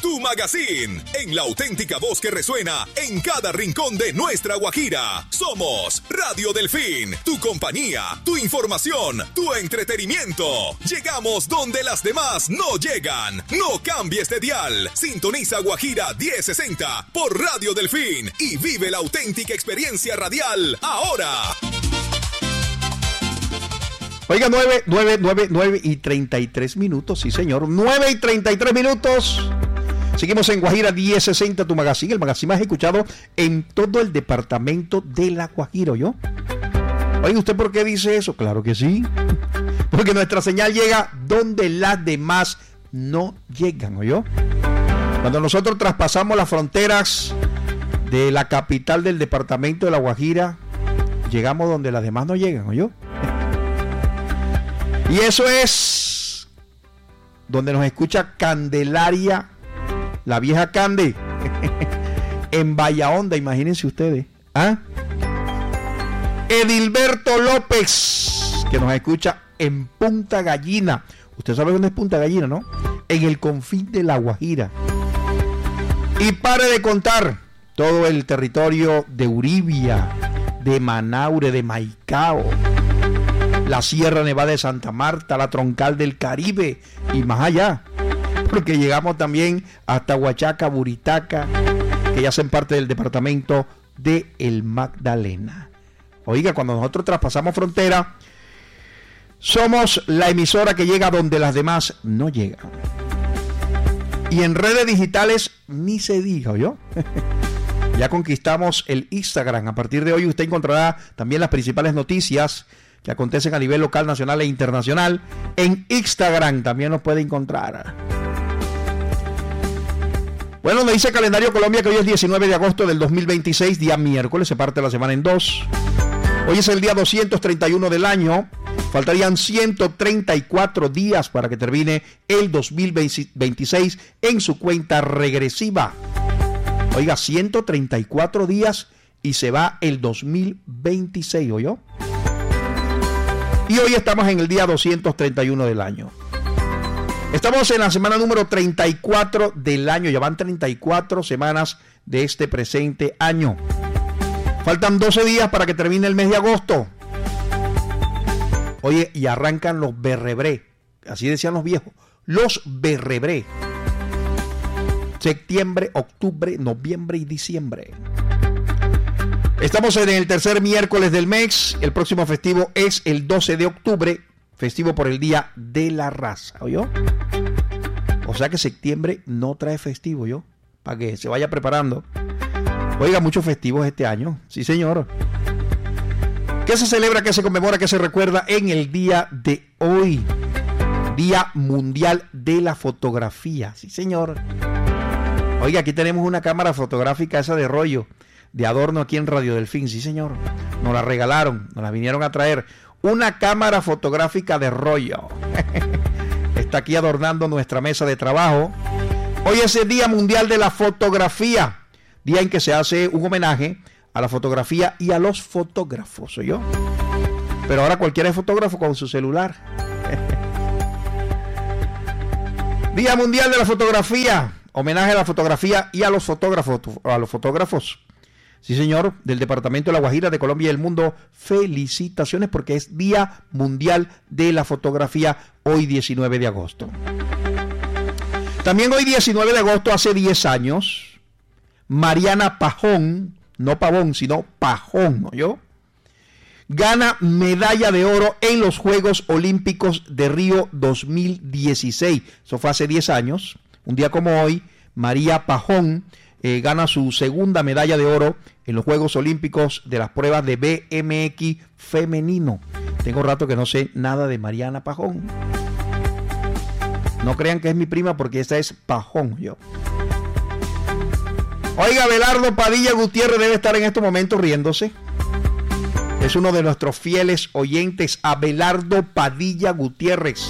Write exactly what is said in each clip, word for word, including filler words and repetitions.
Tu magazine, en la auténtica voz que resuena en cada rincón de nuestra Guajira. Somos Radio Delfín, tu compañía, tu información, tu entretenimiento. Llegamos donde las demás no llegan. No cambies de dial. Sintoniza Guajira diez sesenta por Radio Delfín y vive la auténtica experiencia radial ahora. Oiga, nueve, nueve, nueve, nueve y treinta y tres minutos, sí señor, nueve y treinta y tres minutos. Seguimos en Guajira diez sesenta, tu magazine, el magazine más escuchado en todo el departamento de La Guajira, ¿yo? Oiga, ¿usted por qué dice eso? Claro que sí, porque nuestra señal llega donde las demás no llegan, ¿oyó? Cuando nosotros traspasamos las fronteras de la capital del departamento de La Guajira, llegamos donde las demás no llegan, ¿oyó? Y eso es donde nos escucha Candelaria, la vieja Cande, en Bahahonda, imagínense ustedes. ¿Ah? Edilberto López, que nos escucha en Punta Gallina. Usted sabe dónde es Punta Gallina, ¿no? En el confín de La Guajira. Y pare de contar todo el territorio de Uribia, de Manaure, de Maicao, la Sierra Nevada de Santa Marta, la Troncal del Caribe y más allá, porque llegamos también hasta Huachaca, Buritaca, que ya hacen parte del departamento de El Magdalena. Oiga, cuando nosotros traspasamos frontera, somos la emisora que llega donde las demás no llegan. Y en redes digitales ni se diga, ¿oyó? Ya conquistamos el Instagram. A partir de hoy usted encontrará también las principales noticias que acontecen a nivel local, nacional e internacional. En Instagram también nos puede encontrar. Bueno, nos dice el calendario Colombia que hoy es diecinueve de agosto del dos mil veintiséis, día miércoles, se parte la semana en dos. Hoy es el día doscientos treinta y uno del año. Faltarían ciento treinta y cuatro días para que termine el dos mil veintiséis en su cuenta regresiva. Oiga, ciento treinta y cuatro días y se va el dos mil veintiséis, ¿oyó? Y hoy estamos en el día doscientos treinta y uno del año. Estamos en la semana número treinta y cuatro del año. Ya van treinta y cuatro semanas de este presente año. Faltan doce días para que termine el mes de agosto. Oye, y arrancan los berrebré. Así decían los viejos. Los berrebré. Septiembre, octubre, noviembre y diciembre. Estamos en el tercer miércoles del mes. El próximo festivo es el doce de octubre. Festivo por el Día de la Raza, ¿oyó? O sea que septiembre no trae festivo, ¿yo? Para que se vaya preparando. Oiga, muchos festivos este año. Sí, señor. ¿Qué se celebra, qué se conmemora, qué se recuerda en el día de hoy? Día Mundial de la Fotografía. Sí, señor. Oiga, aquí tenemos una cámara fotográfica esa de rollo, de adorno aquí en Radio Delfín. Sí, señor. Nos la regalaron, nos la vinieron a traer. Una cámara fotográfica de rollo. Está aquí adornando nuestra mesa de trabajo. Hoy es el Día Mundial de la Fotografía. Día en que se hace un homenaje a la fotografía y a los fotógrafos, ¿soy yo? Pero ahora cualquiera es fotógrafo con su celular. Día Mundial de la Fotografía. Homenaje a la fotografía y a los fotógrafos. A los fotógrafos. Sí, señor, del departamento de La Guajira, de Colombia y el mundo, felicitaciones porque es Día Mundial de la Fotografía, hoy diecinueve de agosto. También hoy diecinueve de agosto, hace diez años, Mariana Pajón, no Pavón, sino Pajón, ¿no yo? Gana medalla de oro en los Juegos Olímpicos de Río dos mil dieciséis. Eso fue hace diez años. Un día como hoy, María Pajón Eh, gana su segunda medalla de oro en los Juegos Olímpicos de las pruebas de B M X femenino. Tengo rato que no sé nada de Mariana Pajón. No crean que es mi prima porque esa es Pajón, yo. Oiga, Abelardo Padilla Gutiérrez debe estar en estos momentos riéndose. Es uno de nuestros fieles oyentes, Abelardo Padilla Gutiérrez,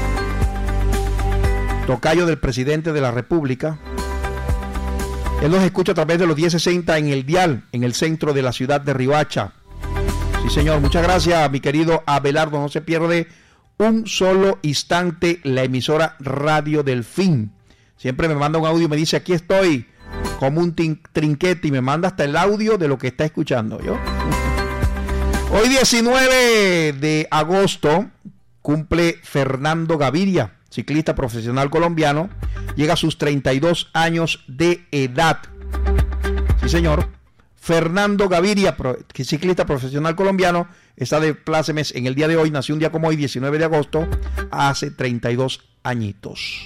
tocayo del presidente de la República. Él nos escucha a través de los diez sesenta en el dial, en el centro de la ciudad de Riohacha. Sí, señor. Muchas gracias, mi querido Abelardo. No se pierde un solo instante la emisora Radio Delfín. Siempre me manda un audio y me dice, aquí estoy, como un trinquete, y me manda hasta el audio de lo que está escuchando. ¿Yo? Hoy diecinueve de agosto cumple Fernando Gaviria, ciclista profesional colombiano, llega a sus treinta y dos años de edad. Sí, señor. Fernando Gaviria, ciclista profesional colombiano, está de plácemes en el día de hoy, nació un día como hoy, diecinueve de agosto, hace treinta y dos añitos.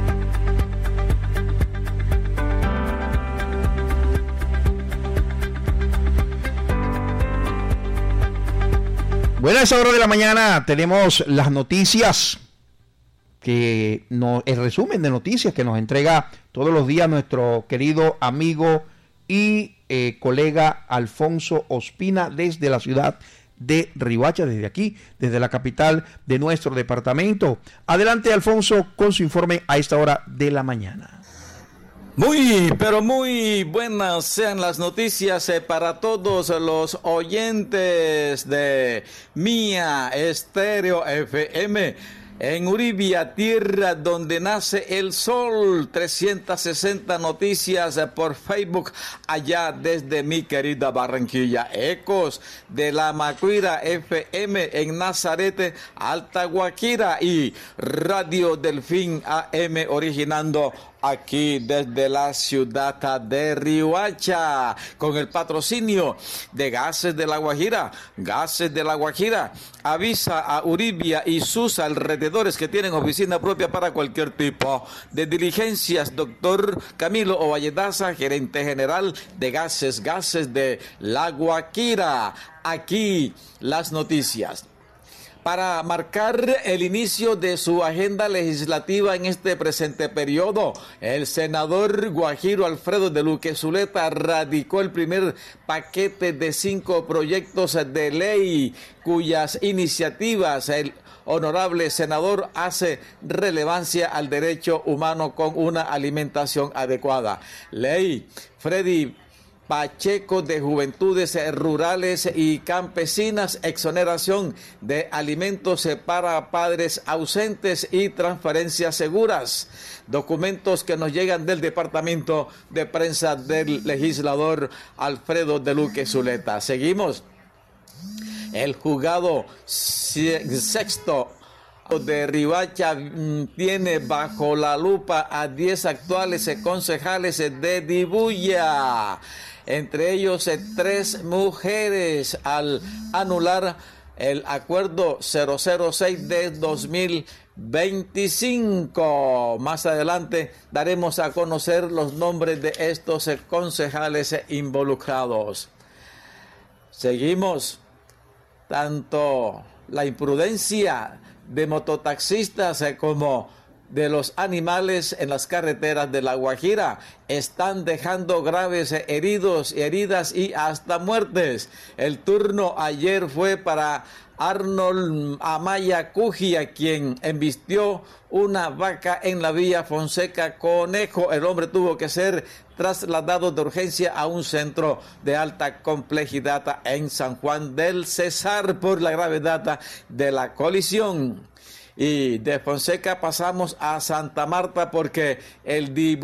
Bueno, a esa hora de la mañana tenemos las noticias, que no, el resumen de noticias que nos entrega todos los días nuestro querido amigo y eh, colega Alfonso Ospina desde la ciudad de Riohacha, desde aquí, desde la capital de nuestro departamento. Adelante, Alfonso, con su informe a esta hora de la mañana. Muy, pero muy buenas sean las noticias eh, para todos los oyentes de Mía Estéreo F M. En Uribia, tierra donde nace el sol, trescientas sesenta noticias por Facebook, allá desde mi querida Barranquilla. Ecos de la Macuira F M en Nazarete, Alta Guajira, y Radio Delfín A M originando aquí desde la ciudad de Riohacha, con el patrocinio de Gases de la Guajira. Gases de la Guajira avisa a Uribia y sus alrededores que tienen oficina propia para cualquier tipo de diligencias. Doctor Camilo Ovalledaza, gerente general de Gases, Gases de la Guajira. Aquí las noticias. Para marcar el inicio de su agenda legislativa en este presente periodo, el senador guajiro Alfredo de Luque Zuleta radicó el primer paquete de cinco proyectos de ley cuyas iniciativas el honorable senador hace relevancia al derecho humano con una alimentación adecuada. Ley Freddy Pacheco de Juventudes Rurales y Campesinas, exoneración de alimentos para padres ausentes y transferencias seguras. Documentos que nos llegan del Departamento de Prensa del legislador Alfredo de Luque Zuleta. Seguimos. El juzgado sexto de Riohacha tiene bajo la lupa a diez actuales concejales de Dibuya, entre ellos tres mujeres, al anular el acuerdo cero cero seis de dos mil veinticinco. Más adelante daremos a conocer los nombres de estos concejales involucrados. Seguimos. Tanto la imprudencia de mototaxistas como de los animales en las carreteras de La Guajira están dejando graves heridos, heridas y hasta muertes. El turno ayer fue para Arnold Amaya Cujia, quien embistió una vaca en la vía Fonseca Conejo. El hombre tuvo que ser trasladado de urgencia a un centro de alta complejidad en San Juan del Cesar por la gravedad de la colisión. Y de Fonseca pasamos a Santa Marta porque el